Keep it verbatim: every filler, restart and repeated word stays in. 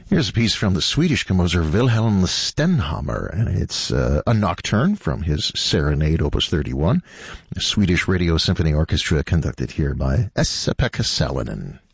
Here's a piece from the Swedish composer Wilhelm Stenhammar, and it's uh, a nocturne from his Serenade, Opus thirty-one, the Swedish Radio Symphony Orchestra, conducted here by Esa-Pekka Salonen.